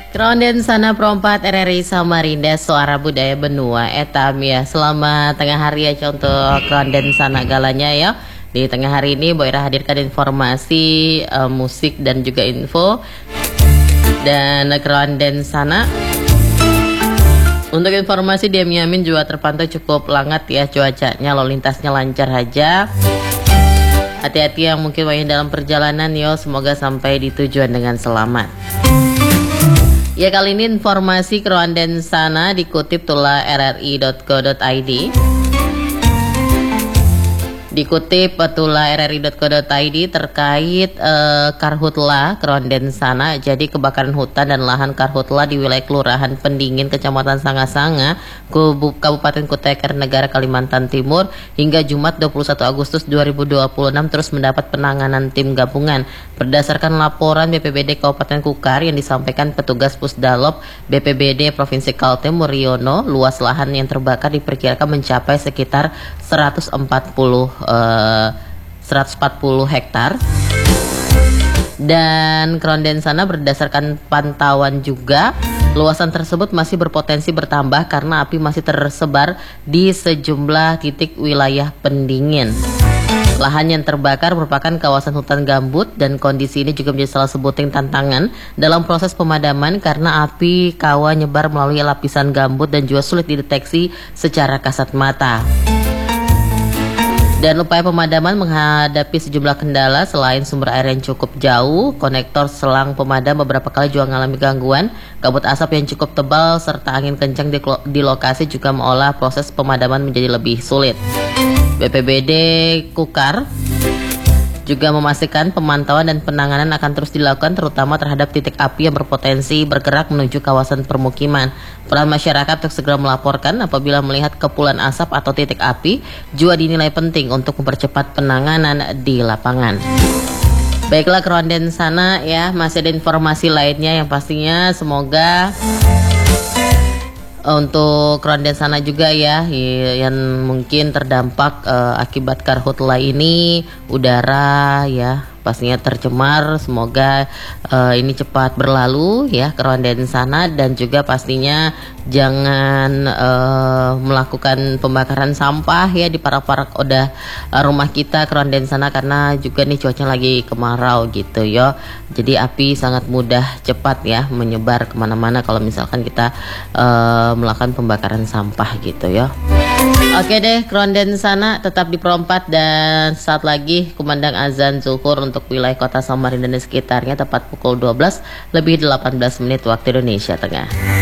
Kronden sana perompat RRI Samarinda Suara Budaya Benua Etam ya. Selamat tengah hari ya untuk kronden sana galanya ya. Di tengah hari ini Boira hadirkan informasi musik dan juga info. Dan kronden sana untuk informasi di Miamin juga terpantau cukup langat ya cuacanya, lalu lintasnya lancar aja. Hati-hati yang mungkin banyak dalam perjalanan yo, semoga sampai di tujuan dengan selamat. Ya, kali ini informasi kronden sana dikutip tula rri.co.id. Dikutip tula rri.co.id terkait karhutla kronden sana. Jadi kebakaran hutan dan lahan karhutla di wilayah Kelurahan Pendingin, Kecamatan Sanga-Sanga, Kabupaten Kutai Kartanegara, Kalimantan Timur hingga Jumat 21 Agustus 2026 terus mendapat penanganan tim gabungan. Berdasarkan laporan BPBD Kabupaten Kukar yang disampaikan petugas Pusdalop BPBD Provinsi Kalteng Muriono, luas lahan yang terbakar diperkirakan mencapai sekitar 140 hektar. Dan kronden sana berdasarkan pantauan juga luasan tersebut masih berpotensi bertambah karena api masih tersebar di sejumlah titik wilayah Pendingin. Lahan yang terbakar merupakan kawasan hutan gambut dan kondisi ini juga menjadi salah sebuting tantangan dalam proses pemadaman karena api kawah nyebar melalui lapisan gambut dan juga sulit dideteksi secara kasat mata. Dan upaya pemadaman menghadapi sejumlah kendala selain sumber air yang cukup jauh, konektor selang pemadam beberapa kali juga mengalami gangguan, kabut asap yang cukup tebal serta angin kencang di lokasi juga mengolah proses pemadaman menjadi lebih sulit. BPBD Kukar juga memastikan pemantauan dan penanganan akan terus dilakukan terutama terhadap titik api yang berpotensi bergerak menuju kawasan permukiman. Peran masyarakat untuk segera melaporkan apabila melihat kepulan asap atau titik api juga dinilai penting untuk mempercepat penanganan di lapangan. Baiklah kronden sana ya, masih ada informasi lainnya yang pastinya semoga untuk kronden sana juga ya yang mungkin terdampak akibat karhutla ini, udara ya pastinya tercemar, semoga ini cepat berlalu ya kronden sana. Dan juga pastinya jangan melakukan pembakaran sampah ya di parak-parak rumah kita kronden sana karena juga nih cuacanya lagi kemarau gitu ya. Jadi api sangat mudah cepat ya menyebar kemana-mana kalau misalkan kita melakukan pembakaran sampah gitu ya. Oke deh, kronden sana tetap di perompat dan saat lagi kumandang azan zuhur untuk wilayah kota Samarinda dan sekitarnya tepat pukul 12 lebih 18 menit waktu Indonesia Tengah.